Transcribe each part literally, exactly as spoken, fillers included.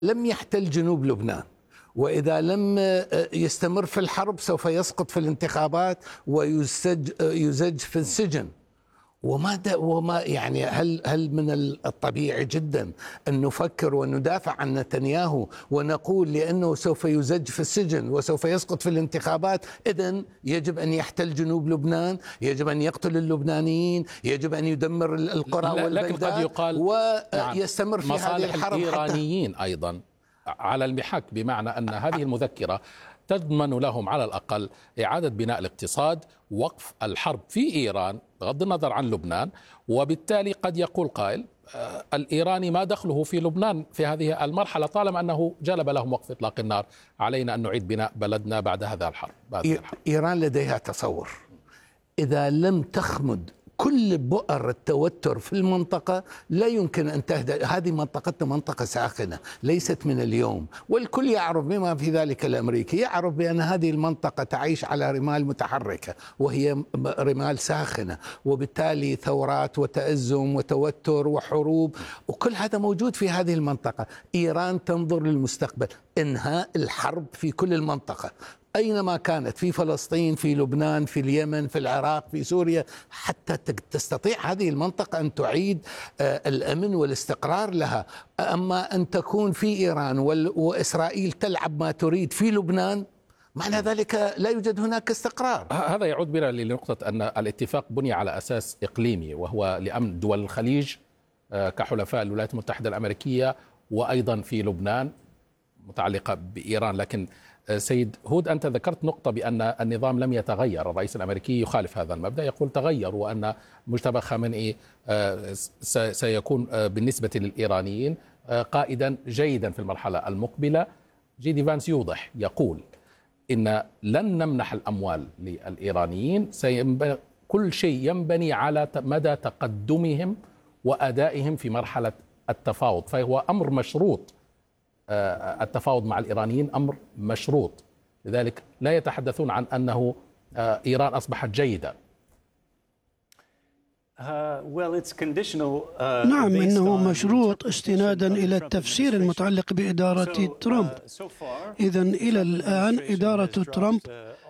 لم يحتل جنوب لبنان، وإذا لم يستمر في الحرب سوف يسقط في الانتخابات ويزج يزج في السجن. وما وما يعني هل هل من الطبيعي جدا أن نفكر وندافع عن نتنياهو ونقول لأنه سوف يزج في السجن وسوف يسقط في الانتخابات إذن يجب أن يحتل جنوب لبنان، يجب أن يقتل اللبنانيين، يجب أن يدمر القرى والبلدات، لكن قد يقال ويستمر في هذه الحرب الإيرانيين حتى أيضا على المحك، بمعنى أن هذه المذكرة تضمن لهم على الأقل إعادة بناء الاقتصاد، وقف الحرب في إيران بغض النظر عن لبنان. وبالتالي قد يقول قائل الإيراني ما دخله في لبنان في هذه المرحلة طالما أنه جلب لهم وقف إطلاق النار، علينا أن نعيد بناء بلدنا بعد هذا الحرب. بعد الحرب. إيران لديها تصور، إذا لم تخمد كل بؤر التوتر في المنطقة لا يمكن أن تهدأ. هذه منطقتنا منطقة ساخنة ليست من اليوم، والكل يعرف بما في ذلك الأمريكي يعرف بأن هذه المنطقة تعيش على رمال متحركة وهي رمال ساخنة، وبالتالي ثورات وتأزم وتوتر وحروب وكل هذا موجود في هذه المنطقة. إيران تنظر للمستقبل، إنهاء الحرب في كل المنطقة أينما كانت، في فلسطين، في لبنان، في اليمن، في العراق، في سوريا، حتى تستطيع هذه المنطقة أن تعيد الأمن والاستقرار لها. أما أن تكون في إيران وإسرائيل تلعب ما تريد في لبنان، معنى ذلك لا يوجد هناك استقرار. هذا يعود بنا لنقطة أن الاتفاق بني على أساس إقليمي، وهو لأمن دول الخليج كحلفاء الولايات المتحدة الأمريكية، وأيضا في لبنان متعلقة بإيران. لكن سيد هود، أنت ذكرت نقطة بأن النظام لم يتغير، الرئيس الأمريكي يخالف هذا المبدأ، يقول تغير، وأن مجتبى خامنئي سيكون بالنسبة للإيرانيين قائدا جيدا في المرحلة المقبلة. جي دي فانس يوضح، يقول إن لن نمنح الأموال للإيرانيين، كل شيء ينبني على مدى تقدمهم وأدائهم في مرحلة التفاوض، فهو أمر مشروط. التفاوض مع الإيرانيين أمر مشروط، لذلك لا يتحدثون عن أنه إيران أصبحت جيدة. نعم، إنه مشروط استنادا إلى التفسير المتعلق بإدارة ترامب. إذن إلى الآن إدارة ترامب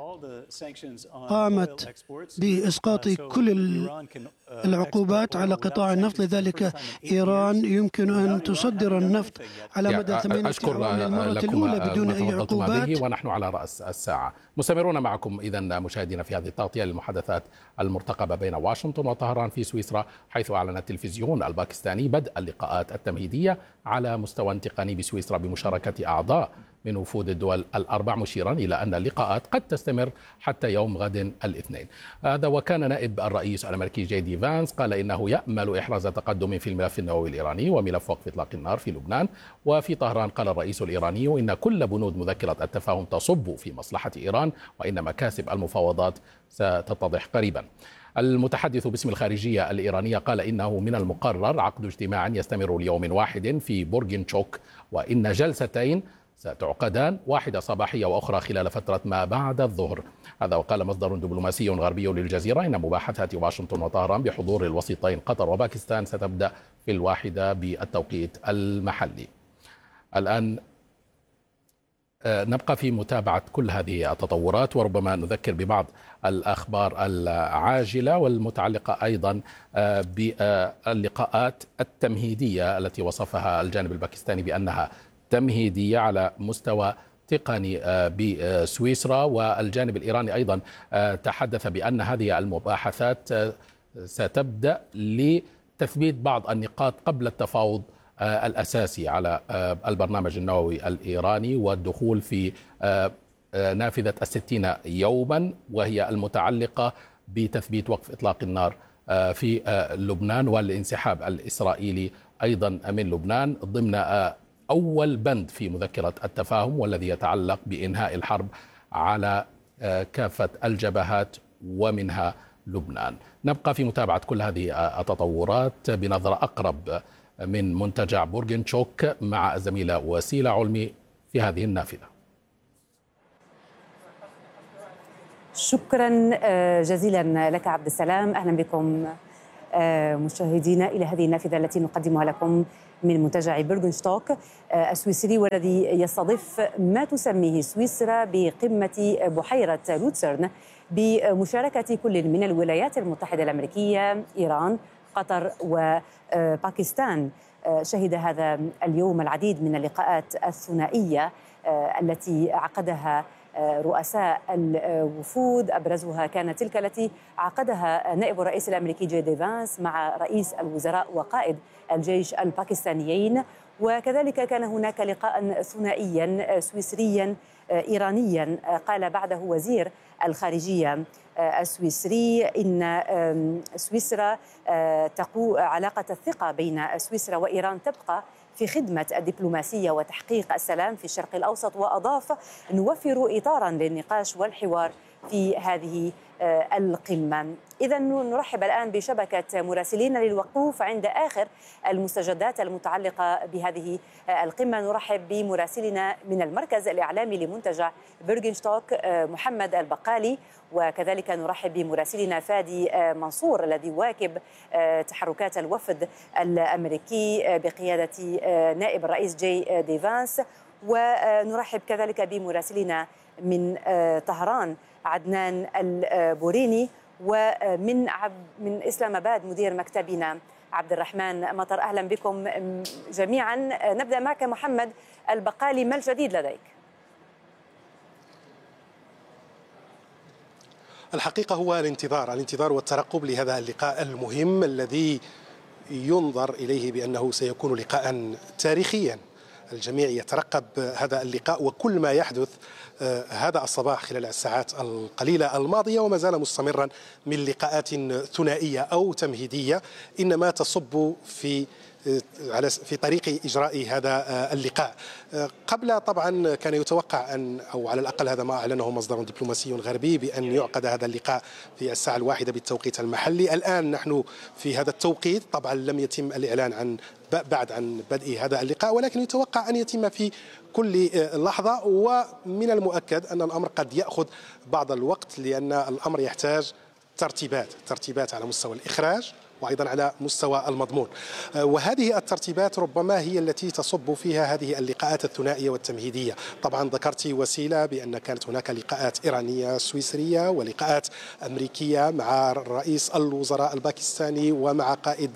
قامت بإسقاط كل العقوبات على قطاع النفط، لذلك إيران يمكن أن تصدر النفط على مدى ثمانية أعوام للمرة الأولى بدون أي عقوبات، ونحن على رأس الساعة. مستمرون معكم إذن مشاهدينا في هذه التغطية للمحادثات المرتقبة بين واشنطن وطهران في سويسرا، حيث أعلن التلفزيون الباكستاني بدء اللقاءات التمهيدية على مستوى انتقالي بسويسرا بمشاركة أعضاء من وفود الدول الأربع، مشيرا إلى أن اللقاءات قد تستمر حتى يوم غد الاثنين. هذا وكان نائب الرئيس الأمريكي جي دي فانس قال إنه يأمل إحراز تقدم في الملف النووي الإيراني وملف وقف إطلاق النار في لبنان. وفي طهران قال الرئيس الإيراني إن كل بنود مذكرة التفاهم تصب في مصلحة إيران، وإن مكاسب المفاوضات ستتضح قريبا. المتحدث باسم الخارجية الإيرانية قال إنه من المقرر عقد اجتماع يستمر ليوم واحد في بورغنتشوك، وإن جلستين ستعقدان، واحدة صباحية وأخرى خلال فترة ما بعد الظهر. هذا وقال مصدر دبلوماسي غربي للجزيرة إن مباحثات واشنطن وطهران بحضور الوسيطين قطر وباكستان ستبدأ في الواحدة بالتوقيت المحلي. الآن نبقى في متابعة كل هذه التطورات، وربما نذكر ببعض الأخبار العاجلة والمتعلقة أيضا باللقاءات التمهيدية التي وصفها الجانب الباكستاني بأنها تمهيدية على مستوى تقني بسويسرا. والجانب الإيراني أيضا تحدث بأن هذه المباحثات ستبدأ لتثبيت بعض النقاط قبل التفاوض الأساسي على البرنامج النووي الإيراني والدخول في نافذة الستين يوما، وهي المتعلقة بتثبيت وقف إطلاق النار في لبنان والانسحاب الإسرائيلي أيضا من لبنان ضمن أول بند في مذكرة التفاهم، والذي يتعلق بإنهاء الحرب على كافة الجبهات ومنها لبنان. نبقى في متابعة كل هذه التطورات بنظرة أقرب من منتجع بورغنتشوك مع الزميلة وسيلة علمي في هذه النافذة. شكرا جزيلا لك عبد السلام. أهلا بكم مشاهدينا إلى هذه النافذة التي نقدمها لكم من منتجع بيرغنشتوك السويسري، والذي يستضيف ما تسميه سويسرا بقمة بحيرة لوتسرن بمشاركة كل من الولايات المتحدة الأمريكية، إيران، قطر وباكستان. شهد هذا اليوم العديد من اللقاءات الثنائية التي عقدها رؤساء الوفود، أبرزها كانت تلك التي عقدها نائب الرئيس الأمريكي جي دي فانس مع رئيس الوزراء وقائد الجيش الباكستانيين. وكذلك كان هناك لقاء ثنائيا سويسريا إيرانيا قال بعده وزير الخارجية السويسري إن سويسرا تقو علاقة الثقة بين سويسرا وإيران تبقى في خدمة الدبلوماسية وتحقيق السلام في الشرق الأوسط، وأضاف نوفر إطارا للنقاش والحوار في هذه القمة. إذا نرحب الآن بشبكة مراسلين للوقوف عند آخر المستجدات المتعلقة بهذه القمة. نرحب بمراسلنا من المركز الإعلامي لمنتجع بيرغنشتوك محمد البقالي، وكذلك نرحب بمراسلنا فادي منصور الذي يواكب تحركات الوفد الأمريكي بقيادة نائب الرئيس جي دي فانس، ونرحب كذلك بمراسلنا من طهران عدنان البوريني، ومن عب من إسلام آباد مدير مكتبنا عبد الرحمن مطر. أهلا بكم جميعا. نبدأ معك محمد البقالي، ما الجديد لديك؟ الحقيقة هو الانتظار الانتظار والترقب لهذا اللقاء المهم الذي ينظر إليه بأنه سيكون لقاء تاريخيا. الجميع يترقب هذا اللقاء وكل ما يحدث هذا الصباح خلال الساعات القليلة الماضية وما زال مستمرا من لقاءات ثنائية أو تمهيدية إنما تصب في على في طريق إجراء هذا اللقاء. قبل طبعا كان يتوقع أن أو على الأقل هذا ما أعلنه مصدر دبلوماسي غربي بأن يعقد هذا اللقاء في الساعة الواحدة بالتوقيت المحلي. الآن نحن في هذا التوقيت، طبعا لم يتم الإعلان عن بعد عن بدء هذا اللقاء، ولكن يتوقع أن يتم في كل لحظة، ومن المؤكد أن الأمر قد يأخذ بعض الوقت لأن الأمر يحتاج ترتيبات ترتيبات على مستوى الإخراج وأيضا على مستوى المضمون، وهذه الترتيبات ربما هي التي تصب فيها هذه اللقاءات الثنائية والتمهيدية. طبعا ذكرت وسيلة بأن كانت هناك لقاءات إيرانية سويسرية ولقاءات أمريكية مع رئيس الوزراء الباكستاني ومع قائد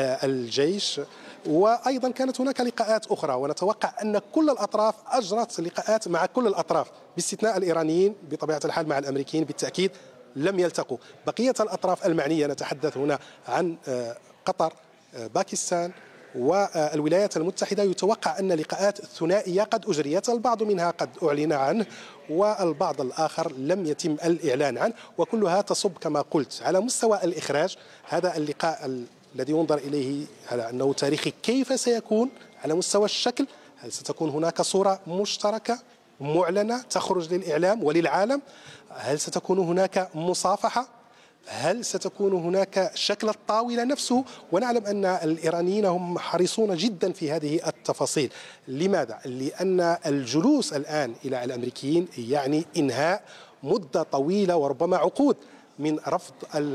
الجيش، وأيضا كانت هناك لقاءات أخرى، ونتوقع أن كل الأطراف أجرت لقاءات مع كل الأطراف باستثناء الإيرانيين بطبيعة الحال. مع الأمريكيين بالتأكيد لم يلتقوا. بقية الأطراف المعنية نتحدث هنا عن قطر، باكستان والولايات المتحدة، يتوقع أن لقاءات ثنائية قد أجريت، البعض منها قد أعلن عنه والبعض الآخر لم يتم الإعلان عنه، وكلها تصب كما قلت على مستوى الإخراج. هذا اللقاء الذي ينظر إليه على أنه تاريخي كيف سيكون على مستوى الشكل؟ هل ستكون هناك صورة مشتركة معلنة تخرج للإعلام وللعالم؟ هل ستكون هناك مصافحة؟ هل ستكون هناك شكل الطاولة نفسه؟ ونعلم أن الإيرانيين هم حريصون جدا في هذه التفاصيل. لماذا؟ لأن الجلوس الآن إلى الأمريكيين يعني إنهاء مدة طويلة وربما عقود من رفض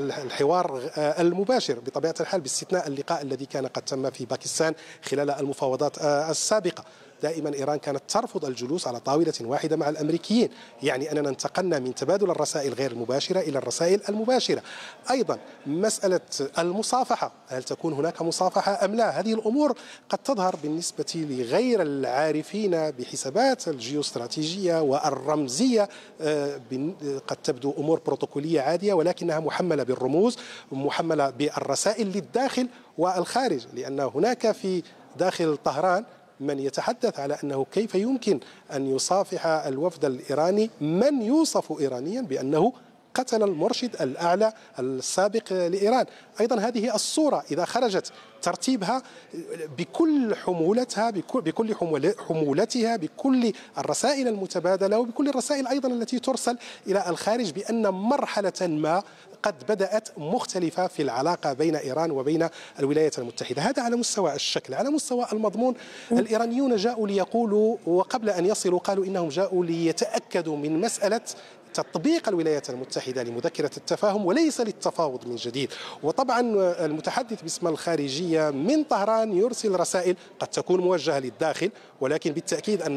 الحوار المباشر بطبيعة الحال، باستثناء اللقاء الذي كان قد تم في باكستان خلال المفاوضات السابقة. دائما إيران كانت ترفض الجلوس على طاولة واحدة مع الأمريكيين، يعني أننا انتقلنا من تبادل الرسائل غير المباشرة إلى الرسائل المباشرة. أيضا مسألة المصافحة، هل تكون هناك مصافحة أم لا؟ هذه الأمور قد تظهر بالنسبة لغير العارفين بحسابات الجيوستراتيجية والرمزية قد تبدو أمور بروتوكولية عادية، ولكنها محملة بالرموز، محملة بالرسائل للداخل والخارج، لأن هناك في داخل طهران من يتحدث على أنه كيف يمكن أن يصافح الوفد الإيراني من يوصف إيرانيا بأنه قتل المرشد الأعلى السابق لإيران. أيضا هذه الصورة إذا خرجت ترتيبها بكل حمولتها بكل حمولتها بكل الرسائل المتبادلة وبكل الرسائل أيضا التي ترسل إلى الخارج بأن مرحلة ما قد بدأت مختلفة في العلاقة بين إيران وبين الولايات المتحدة. هذا على مستوى الشكل. على مستوى المضمون، الإيرانيون جاءوا ليقولوا، وقبل أن يصلوا قالوا إنهم جاءوا ليتأكدوا من مسألة تطبيق الولايات المتحدة لمذكرة التفاهم وليس للتفاوض من جديد. وطبعا المتحدث باسم الخارجية الدولية من طهران يرسل رسائل قد تكون موجهة للداخل، ولكن بالتأكيد أن